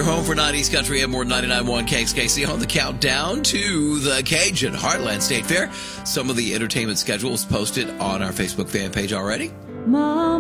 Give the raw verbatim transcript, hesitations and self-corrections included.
Your home for nineties country and more. Ninety-nine point one K X K C on the countdown to the Cajun Heartland State Fair. Some of the entertainment schedule is posted on our Facebook fan page already. Mom.